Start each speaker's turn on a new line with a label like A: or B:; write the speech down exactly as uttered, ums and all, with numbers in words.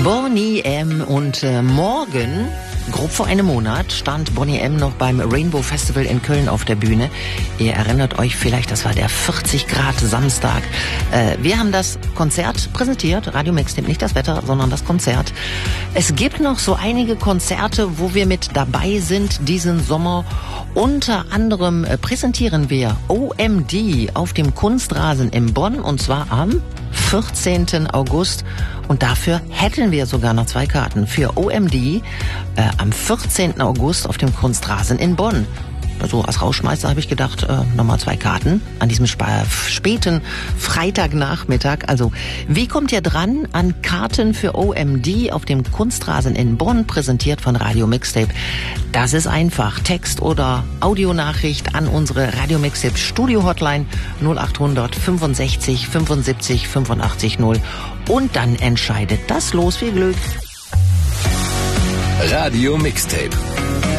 A: Boney M. Und äh, morgen, grob vor einem Monat, stand Boney M. noch beim Rainbow Festival in Köln auf der Bühne. Ihr erinnert euch vielleicht, das war der vierzig Grad Samstag. Äh, wir haben das Konzert präsentiert. Radio Mixtape, nicht das Wetter, sondern das Konzert. Es gibt noch so einige Konzerte, wo wir mit dabei sind diesen Sommer. Unter anderem äh, präsentieren wir O M D auf dem Kunstrasen in Bonn, und zwar am vierzehnten August. Und dafür hätten wir sogar noch zwei Karten für O M D äh, am vierzehnten August auf dem Kunstrasen in Bonn. So als Rauschmeister habe ich gedacht, äh, nochmal zwei Karten an diesem sp- späten Freitagnachmittag. Also, wie kommt ihr dran an Karten für O M D auf dem Kunstrasen in Bonn, präsentiert von Radio Mixtape? Das ist einfach. Text oder Audionachricht an unsere Radio Mixtape Studio Hotline null achthundert fünfundsechzig fünfundsiebzig fünfundachtzig null. Und dann entscheidet das Los. Viel Glück.
B: Radio Mixtape.